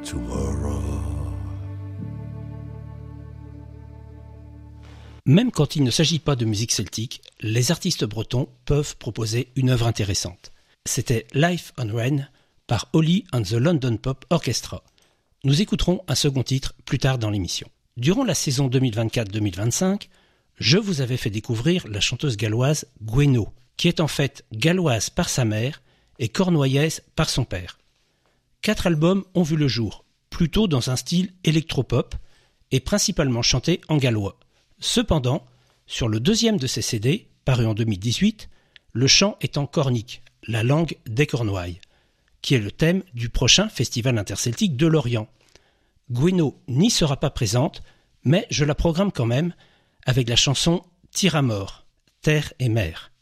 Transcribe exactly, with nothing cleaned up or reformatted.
tomorrow. Même quand il ne s'agit pas de musique celtique, les artistes bretons peuvent proposer une œuvre intéressante. C'était Life on Rennes par Holly and the London Pop Orchestra. Nous écouterons un second titre plus tard dans l'émission. Durant la saison deux mille vingt-quatre deux mille vingt-cinq, je vous avais fait découvrir la chanteuse galloise Gwenno, qui est en fait galloise par sa mère et cornouaillaise par son père. Quatre albums ont vu le jour, plutôt dans un style électropop et principalement chantés en gallois. Cependant, sur le deuxième de ces C D, paru en deux mille dix-huit, le chant est en cornique, la langue des Cornouailles, qui est le thème du prochain Festival interceltique de Lorient. Gwenno n'y sera pas présente, mais je la programme quand même avec la chanson Tire à mort, terre et mer.